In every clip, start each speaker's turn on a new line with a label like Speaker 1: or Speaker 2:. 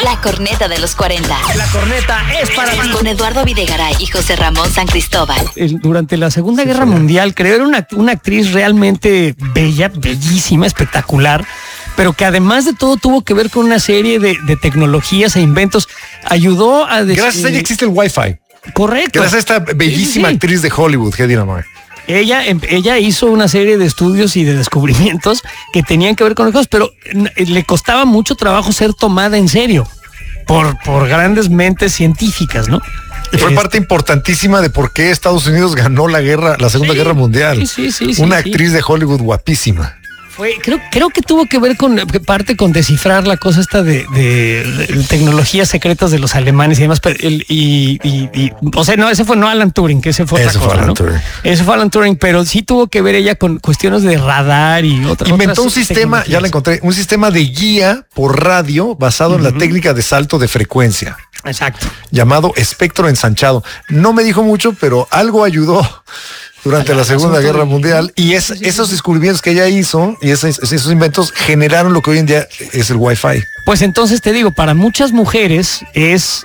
Speaker 1: La corneta de los 40.
Speaker 2: La corneta es para ti.
Speaker 1: Con Eduardo Videgaray y José Ramón San Cristóbal.
Speaker 2: Durante la Segunda Guerra Mundial, creo, era una actriz realmente bella, bellísima, espectacular, pero que además de todo tuvo que ver con una serie de tecnologías e inventos. Ayudó a...
Speaker 3: Gracias a ella existe el Wi-Fi.
Speaker 2: Correcto.
Speaker 3: Gracias a esta bellísima actriz de Hollywood, Hedy Lamarr.
Speaker 2: Ella hizo una serie de estudios y de descubrimientos que tenían que ver con las cosas, pero le costaba mucho trabajo ser tomada en serio por grandes mentes científicas, ¿no?
Speaker 3: Y fue parte importantísima de por qué Estados Unidos ganó la Segunda Guerra Mundial.
Speaker 2: Sí,
Speaker 3: una actriz de Hollywood guapísima.
Speaker 2: Creo que tuvo que ver con descifrar la cosa esta de tecnologías secretas de los alemanes y demás. O sea, no, ese fue no Alan Turing, que ese fue otra cosa, ¿no? Ese fue Alan Turing, pero sí tuvo que ver ella con cuestiones de radar y otras.
Speaker 3: Inventó un sistema, ya la encontré, un sistema de guía por radio basado en la técnica de salto de frecuencia.
Speaker 2: Exacto.
Speaker 3: Llamado espectro ensanchado. No me dijo mucho, pero algo ayudó durante la Segunda Guerra Mundial, y esos descubrimientos que ella hizo y esos inventos generaron lo que hoy en día es el Wi-Fi.
Speaker 2: Pues entonces te digo, para muchas mujeres es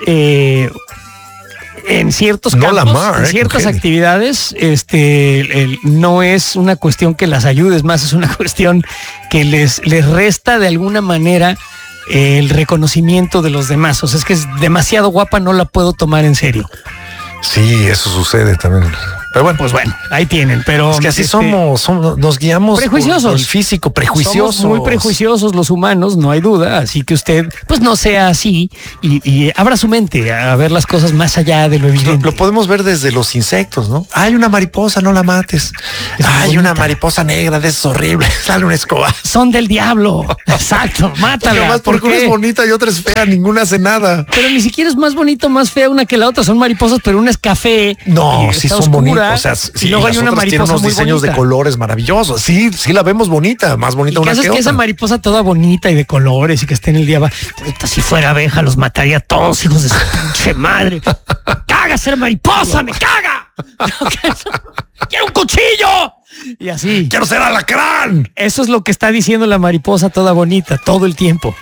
Speaker 2: en ciertos campos, en ciertas actividades, no es una cuestión que las ayude, es más, es una cuestión que les resta de alguna manera el reconocimiento de los demás. O sea, es que es demasiado guapa, no la puedo tomar en serio.
Speaker 3: Sí, eso sucede también. Pero bueno,
Speaker 2: pues bueno, ahí tienen, pero
Speaker 3: es que así somos, nos guiamos
Speaker 2: prejuiciosos.
Speaker 3: Por el físico, prejuiciosos.
Speaker 2: Somos muy prejuiciosos los humanos, no hay duda, así que usted pues no sea así y abra su mente a ver las cosas más allá de lo evidente.
Speaker 3: Lo podemos ver desde los insectos, ¿no? Hay una mariposa, no la mates. Hay una mariposa negra, de es horrible. Sale una escoba.
Speaker 2: Son del diablo. Exacto, mátala.
Speaker 3: Además, porque una es bonita y otra es fea, ninguna hace nada.
Speaker 2: Pero ni siquiera es más bonito, más fea una que la otra. Son mariposas, pero una es café.
Speaker 3: No, sí son bonitas. O sea,
Speaker 2: y luego hay una mariposa
Speaker 3: tiene unos diseños
Speaker 2: bonita
Speaker 3: de colores maravillosos. Sí, la vemos bonita, más bonita una que otra.
Speaker 2: Que esa mariposa toda bonita y de colores y que esté en el día va. Si fuera abeja, los mataría a todos, hijos de su pinche madre. ¡Caga ser mariposa! ¡Me caga! ¡Quiero un cuchillo! Y así.
Speaker 3: ¡Quiero ser alacrán!
Speaker 2: Eso es lo que está diciendo la mariposa toda bonita todo el tiempo.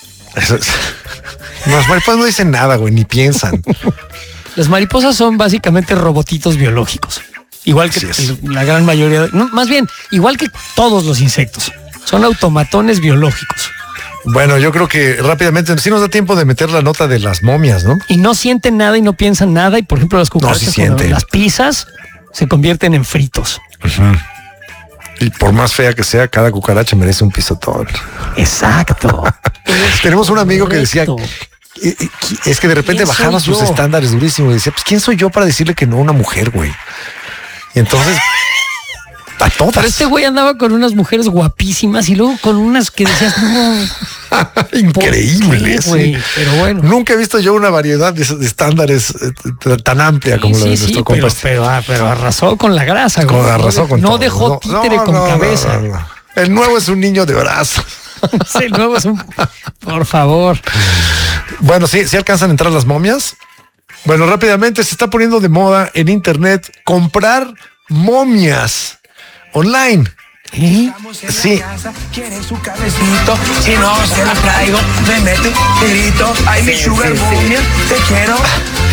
Speaker 3: Las mariposas no dicen nada, güey, ni piensan.
Speaker 2: Las mariposas son básicamente robotitos biológicos. Igual que la gran mayoría, más bien, igual que todos los insectos. Son automatones biológicos.
Speaker 3: Bueno, yo creo que rápidamente sí nos da tiempo de meter la nota de las momias, ¿no?
Speaker 2: Y no sienten nada y no piensan nada. Y por ejemplo, las cucarachas, cuando las pisas, se convierten en fritos.
Speaker 3: Y por más fea que sea, cada cucaracha merece un pisotón.
Speaker 2: Exacto.
Speaker 3: Tenemos un amigo que decía... Es que de repente bajaba sus estándares durísimo y decía, pues ¿quién soy yo para decirle que no a una mujer, güey? Y entonces, a todas.
Speaker 2: Pero este güey andaba con unas mujeres guapísimas y luego con unas que decías, no.
Speaker 3: Increíble,
Speaker 2: sí. Pero bueno.
Speaker 3: Nunca he visto yo una variedad de estándares tan amplia como la de nuestro compa.
Speaker 2: Pero arrasó con la grasa, güey.
Speaker 3: Arrasó con
Speaker 2: no
Speaker 3: todo.
Speaker 2: Dejó títere con cabeza.
Speaker 3: No. El nuevo es un niño de brazo.
Speaker 2: El nuevo es un... Por favor.
Speaker 3: Bueno, sí alcanzan a entrar las momias. Bueno, rápidamente se está poniendo de moda en internet comprar momias online.
Speaker 2: ¿Eh?
Speaker 3: Sí.
Speaker 4: Quiere su cabecito, si no se la traigo, me mete un grito. Ay, mi sugar momia, te quiero.